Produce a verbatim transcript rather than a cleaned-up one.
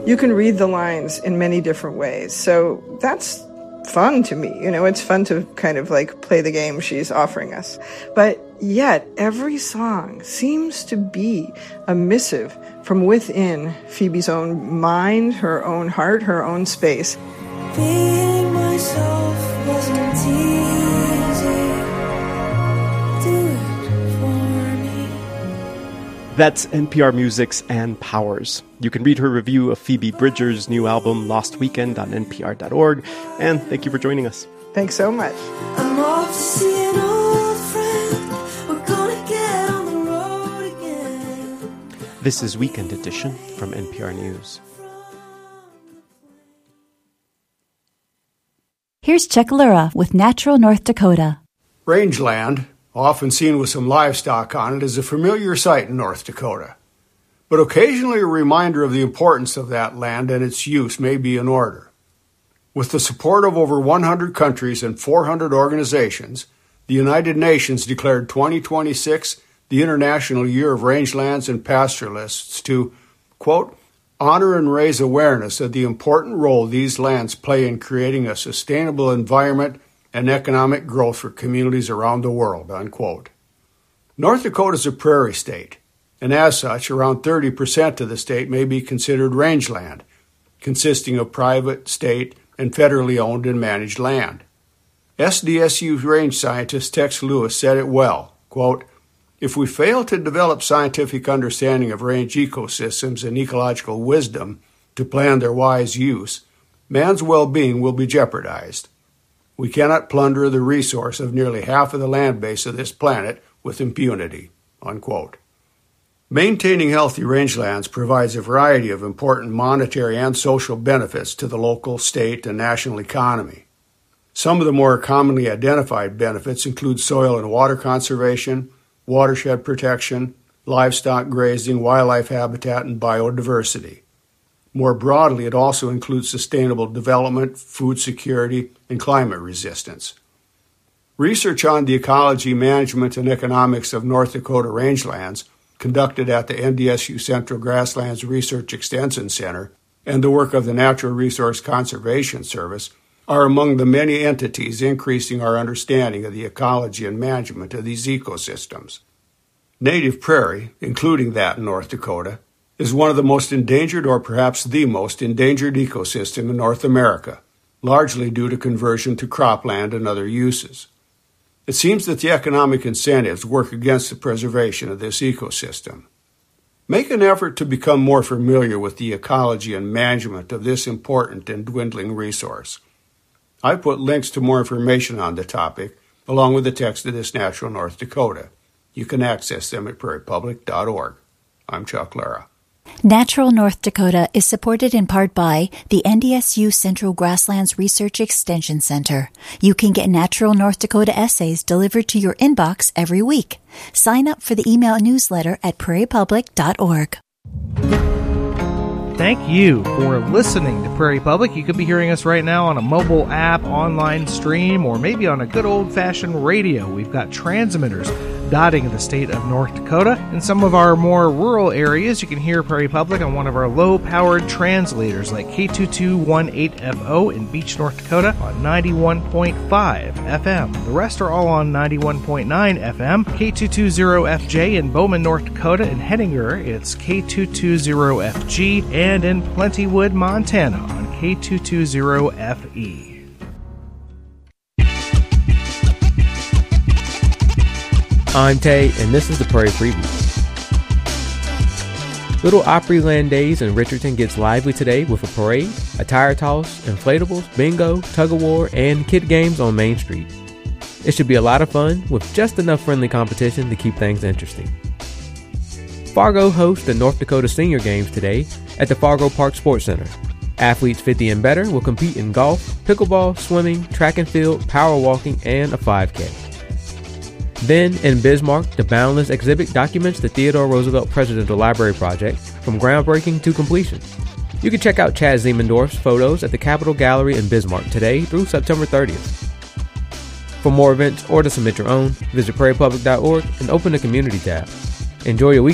you can read the lines in many different ways. So that's fun to me. You know, it's fun to kind of like play the game she's offering us. But yet, every song seems to be a missive from within Phoebe's own mind, her own heart, her own space. Being myself wasn't easy. Do it for me. That's N P R Music's Ann Powers. You can read her review of Phoebe Bridgers' new album, Lost Weekend, on N P R dot org. And thank you for joining us. Thanks so much. I'm off to see an old friend. We're gonna get on the road again. This is Weekend Edition from N P R News. Here's Chuck Lura with Natural North Dakota. Rangeland, often seen with some livestock on it, is a familiar sight in North Dakota. But occasionally a reminder of the importance of that land and its use may be in order. With the support of over one hundred countries and four hundred organizations, the United Nations declared twenty twenty-six the International Year of Rangelands and Pastoralists to, quote, honor and raise awareness of the important role these lands play in creating a sustainable environment and economic growth for communities around the world, unquote. North Dakota is a prairie state, and as such, around thirty percent of the state may be considered rangeland, consisting of private, state, and federally owned and managed land. S D S U range scientist Tex Lewis said it well, quote, if we fail to develop scientific understanding of range ecosystems and ecological wisdom to plan their wise use, man's well-being will be jeopardized. We cannot plunder the resource of nearly half of the land base of this planet with impunity, unquote. Maintaining healthy rangelands provides a variety of important monetary and social benefits to the local, state, and national economy. Some of the more commonly identified benefits include soil and water conservation, watershed protection, livestock grazing, wildlife habitat, and biodiversity. More broadly, it also includes sustainable development, food security, and climate resistance. Research on the ecology, management, and economics of North Dakota rangelands, conducted at the N D S U Central Grasslands Research Extension Center, and the work of the Natural Resource Conservation Service, are among the many entities increasing our understanding of the ecology and management of these ecosystems. Native prairie, including that in North Dakota, is one of the most endangered or perhaps the most endangered ecosystem in North America, largely due to conversion to cropland and other uses. It seems that the economic incentives work against the preservation of this ecosystem. Make an effort to become more familiar with the ecology and management of this important and dwindling resource. I put links to more information on the topic, along with the text of this Natural North Dakota. You can access them at prairie public dot org. I'm Chuck Lara. Natural North Dakota is supported in part by the N D S U Central Grasslands Research Extension Center. You can get Natural North Dakota essays delivered to your inbox every week. Sign up for the email newsletter at prairie public dot org. Thank you for listening to Prairie Public. You could be hearing us right now on a mobile app, online stream, or maybe on a good old-fashioned radio. We've got transmitters dotting the state of North Dakota. In some of our more rural areas, you can hear Prairie Public on one of our low-powered translators like K two two one eight F O in Beach, North Dakota on ninety-one point five F M. The rest are all on ninety-one point nine F M. K two two zero F J in Bowman, North Dakota. In Hettinger, it's K two two zero F G. And in Plentywood, Montana on K two two zero F E. I'm Tay, and this is the Prairie Preview. Little Opryland Days in Richardson gets lively today with a parade, a tire toss, inflatables, bingo, tug-of-war, and kid games on Main Street. It should be a lot of fun with just enough friendly competition to keep things interesting. Fargo hosts the North Dakota Senior Games today at the Fargo Park Sports Center. Athletes fifty and better will compete in golf, pickleball, swimming, track and field, power walking, and a five K. Then, in Bismarck, the Boundless exhibit documents the Theodore Roosevelt Presidential Library project from groundbreaking to completion. You can check out Chad Ziemendorf's photos at the Capitol Gallery in Bismarck today through September thirtieth. For more events or to submit your own, visit prairie public dot org and open the Community tab. Enjoy your week.